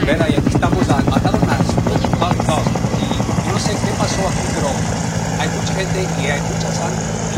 ¿verdad? Y aquí estamos, mataron a hot dog. Y yo no sé qué pasó aquí, pero hay mucha gente y hay mucha sangre.